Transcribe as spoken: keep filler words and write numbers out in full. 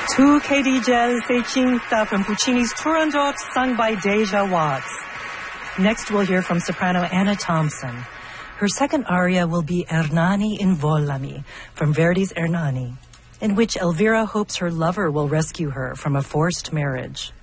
Tu che di gel sei cinta from Puccini's Turandot, sung by Deja Watts. Next, we'll hear from soprano Anna Thompson. Her second aria will be Ernani Invollami from Verdi's Ernani, in which Elvira hopes her lover will rescue her from a forced marriage.